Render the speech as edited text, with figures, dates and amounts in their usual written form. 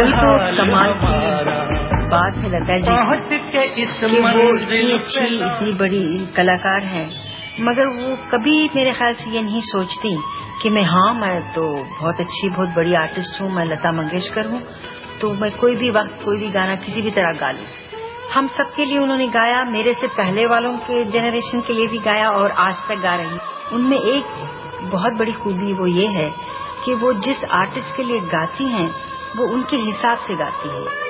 यही तो कमाल की बात है लता जी कि वो इतनी अच्छी इतनी बड़ी कलाकार है, मगर वो कभी मेरे ख्याल से ये नहीं सोचती कि मैं तो बहुत अच्छी बहुत बड़ी आर्टिस्ट हूँ, मैं लता मंगेशकर हूँ, तो मैं कोई भी वक्त कोई भी गाना किसी भी तरह गा लूँ। हम सबके लिए उन्होंने गाया, मेरे से पहले वालों के जनरेशन के लिए भी गाया और आज तक गा रही। उनमें एक बहुत बड़ी खूबी वो ये है कि वो जिस आर्टिस्ट के लिए गाती हैं वो उनके हिसाब से गाती हैं।